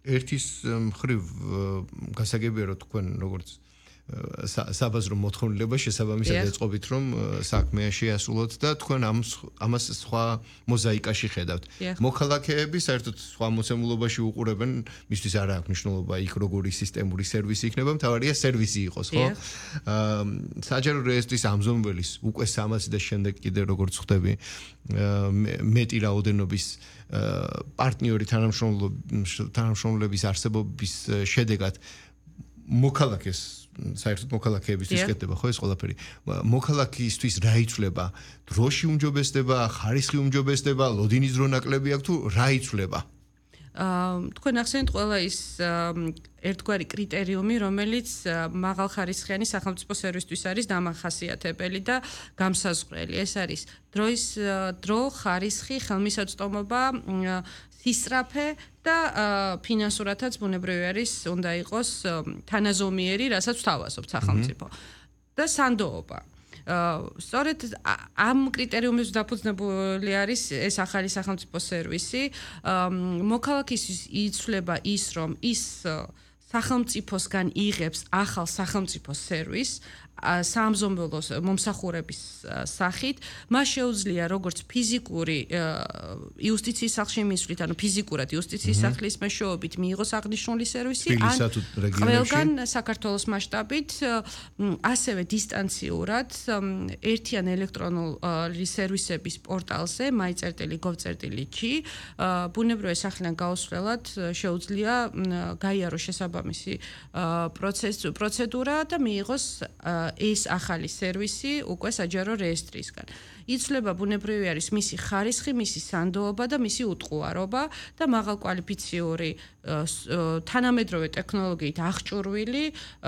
ერთის მხრივ გასაგებია რომ თქვენ როგორც საბაზრო მოთხოვნილება შესაბამისად ეწყობით რომ საქმე შეასრულოთ და თქვენ ამას სხვა მოზაიკაში ხედავთ. მოქალაქეები საერთოდ სხვა მოცემულობაში უყურებენ, მისთვის არ აქვს მნიშვნელობა იქ როგორი სისტემური სერვისი იქნება, მთავარია სერვისი იყოს, ხო? საჯარო რეესტრის ამზომველის უკვე 300 და შემდეგ კიდე როგორც ხვდები მეტი რაოდენობის პარტნიორი თანამშრომლების არსებობის შედეგად მოქალაქეს საერთოდ მოქალაქეებისთვის ხდება ხო ეს ყველაფერი მოქალაქეისთვის რა იცვლება დროში უმჯობესდება ხარისხი უმჯობესდება ლოდინის დრო ნაკლები აქვს თუ რა იცვლება თქვენ ახსენეთ ყველა ის ერთგვარი კრიტერიუმი რომელიც მაღალხარისხიანი სახელმწიფო სერვისთვის არის დამახასიათებელი და გამსაზღვრელი ეს არის დრო ხარისხი ხელმისაწვდომობა სისწრაფე და ფინანსურათაც ბუნებრივი არის უნდა იყოს თანაზომიერი რასაც ვთავაზობთ სახელმწიფო და სანდოობა სწორედ ამ კრიტერიუმებს დაფუძნებული არის ეს ახალი სახელმწიფო სერვისი მოქალაქისთვის იცვლება ის რომ ის სახელმწიფოსგან იღებს ახალ სახელმწიფო სერვისს სამზომველოს მომსახურების სახით მას შეუძლია როგორც ფიზიკური იუსტიციის სახლში მისვლით ანუ ფიზიკურად იუსტიციის სახლის მეშვეობით მიიღოს აღნიშნული სერვისი ან ყველგან საქართველოს მასშტაბით ასევე დისტანციურად ერთიან ელექტრონული სერვისების პორტალზე my.gov.gt ბუნებრივი სახლიდან გაუსვლელად შეუძლია გაიაროს შესაბამისი პროცედურა და მიიღოს ეს ახალი სერვისი უკვე საჯარო რეესტრისგან. იცვლება ბუნებრივი არის მისი ხარისხი, მისი სანდოობა და მისი უტყუარობა და მაღალკვალიფიციური თანამედროვე ტექნოლოგიით აღჭურვილი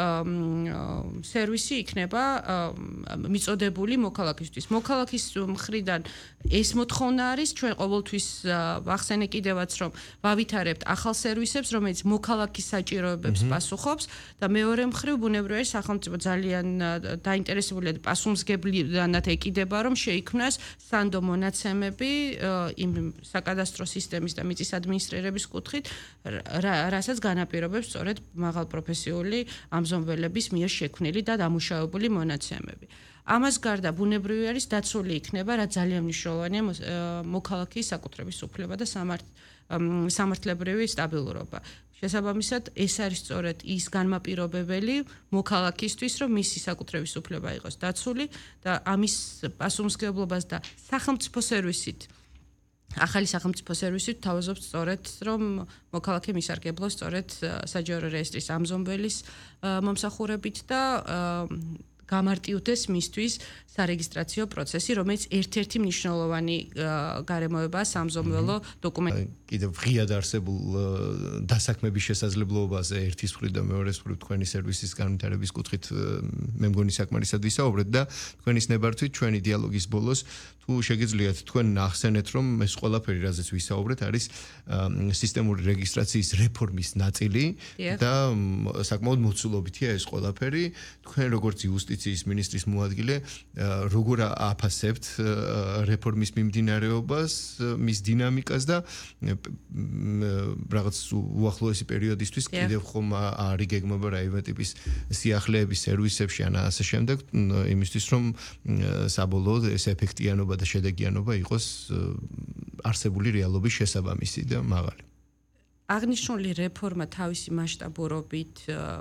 სერვისი იქნება მიწოდებული მოქალაქისთვის. მოქალაქის მხრიდან ეს მოთხოვნა არის ჩვენ ყოველთვის ვახსენე კიდევაც რომ ვავითარებთ ახალ სერვისებს, რომელიც მოქალაქის საჭიროებებს პასუხობს და მეორე მხრივ ბუნებრივი სახელმწიფო ძალიან დაინტერესებულია და პასუხისმგებლად ეკიდება რომ შეიქმნას სანდო მონაცემები იმ საკადასტრო სისტემის და მიწის ადმინისტრირების კუთხით რასაც განაპირობებს სწორედ მაღალპროფესიული ამზომველების მიერ შექმნილი და დამუშავებული მონაცემები. ამას გარდა ბუნებრივი არის დაცული იქნება რა ძალიან მნიშვნელოვანია მოქალაქის საკუთრების უფლება და სამართლებრივი სტაბილურობა. შესაბამისად ეს არის სწორედ ის განმაპირობებელი მოქალაქისთვის რომ მისი საკუთრების უფლება იყოს დაცული და ამის პასუხისმგებლობას და სახელმწიფო სერვისით ახალი სახელმწიფო სერვისით თავაზობთ სწორედ რომ მოქალაქე მისარგებლოს სწორედ საჯარო რეესტრის ამზომველის მომსახურებით და გამარტივდეს მისთვის სარეგისტრაციო პროცესი, რომელიც ერთ-ერთი მნიშვნელოვანი გარემოებაა სამზომველო დოკუმენტ. კიდევ ღიად არსებულ დასაქმების შესაძლებლობაზე ერთის მხრივ და მეორეს მხრივ თქვენი სერვისის განვითარების კუთხით მე მგონი საკმარისად ვისაუბრეთ და თქვენის ნებართვით ჩვენი დიალოგის ბოლოს თუ შეგიძლიათ თქვენ ახსენეთ რომ ეს ყველაფერი რაზეც ვისაუბრეთ არის სისტემური რეგისტრაციის რეფორმის ნაწილი და საკმაოდ მოცულობითია ეს ყველაფერი თქვენ როგორც იუსტიციის მინისტრის მოადგილე როგორ აფასებთ რეფორმის მიმდინარეობას, მის დინამიკას და რაღაც უახლოესი პერიოდისთვის კიდევ ხომ არის გეგმება რაიმე ტიპის სიახლეების სერვისებში ან ასე შემდეგ, იმისთვის რომ საბოლოოდ ეს ეფექტიანობა და შედეგიანობა იყოს არსებული რეალობის შესაბამისი და მაღალი. აღნიშნული რეფორმა თავისი მასშტაბურობით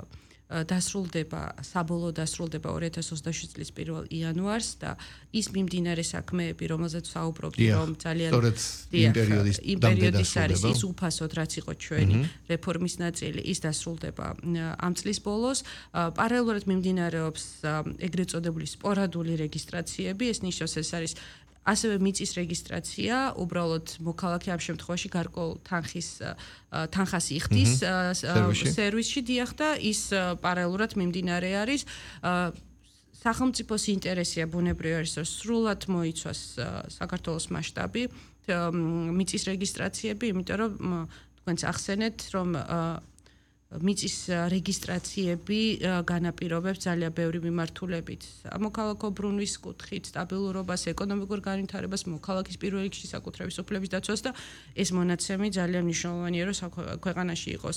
საბოლოოდ დასრულდება 2027 წლის 1 იანვარს და ის მიმდინარე საქმეები, რომელზეც საუბრობთ, რომ ძალიან იმ პერიოდის არის ის უფასოდ, რაც იყო ჩვენი რეფორმის ნაწილი, ის დასრულდება ამ წლის ბოლოს. პარალელურად მიმდინარეობს ეგრეთ წოდებული სპორადული რეგისტრაციები, ეს ნიშნავს ეს არის ასევე მიწის რეგისტრაცია, უბრალოდ მოქალაქე ამ შემთხვევაში გარკვეულ თანხას იხდის სერვისში დიახ და ის პარალელურად მიმდინარე არის სახელმწიფოს ინტერესია ბუნებრივი არის რომ სრულად მოიცვას საქართველოს მასშტაბი მიწის რეგისტრაციები, იმიტომ რომ თქვენც ახსენეთ რომ მიწის რეგისტრაციები განაპირობებს ძალიან ბევრი მიმართულებით მოქალაქო ბრუნვის კუთხით, სტაბილურობას, ეკონომიკურ განვითარებას, მოქალაქის პირველ რიგში საკუთრების უფლების დაცვას და ეს მონაცემი ძალიან მნიშვნელოვანია, რომ ქვეყანაში იყოს